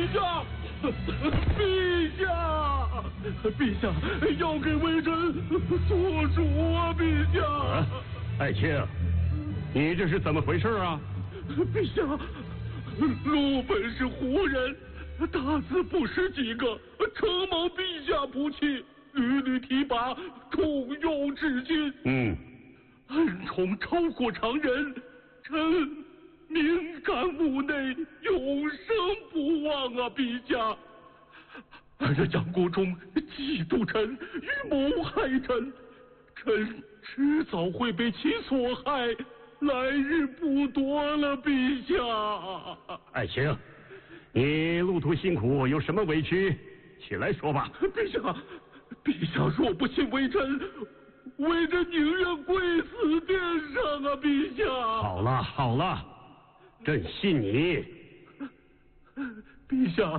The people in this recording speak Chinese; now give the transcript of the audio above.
下，陛下，陛下要给微臣做主啊！陛下， 爱卿，你这是怎么回事啊？ 陛下，奴本是胡人，大字不识几个，承蒙陛下不弃，屡屡提拔，重用至今。恩宠超过常人，臣敏感无内，永生不忘啊！陛下，这杨国忠嫉妒臣，预谋害臣，臣迟早会被其所害，来日不多了，陛下。 爱卿，你路途辛苦，有什么委屈，起来说吧。 陛下若不信微臣，微臣宁愿跪死殿上啊！陛下。 好了，朕信你。 陛下，